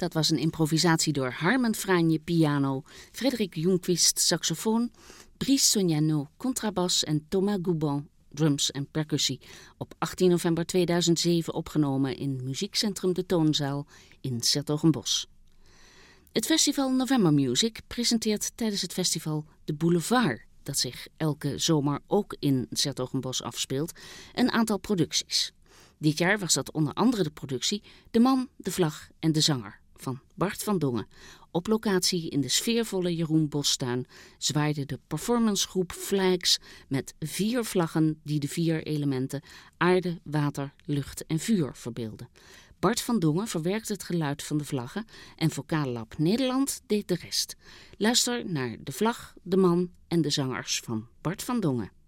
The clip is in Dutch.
Dat was een improvisatie door Harmen Franje piano, Frederik Ljungqvist saxofoon, Brice Sognano contrabas en Thomas Goubon drums en percussie. Op 18 november 2007 opgenomen in Muziekcentrum De Toonzaal in 's-Hertogenbosch. Het festival November Music presenteert tijdens het festival De Boulevard, dat zich elke zomer ook in 's-Hertogenbosch afspeelt, een aantal producties. Dit jaar was dat onder andere de productie De Man, de Vlag en de Zanger van Bart van Dongen. Op locatie in de sfeervolle Jeroen Bostuin zwaaide de performancegroep Flags met 4 vlaggen die de 4 elementen aarde, water, lucht en vuur verbeelden. Bart van Dongen verwerkte het geluid van de vlaggen en Vocale Lab Nederland deed de rest. Luister naar De Vlag, De Man en de Zangers van Bart van Dongen.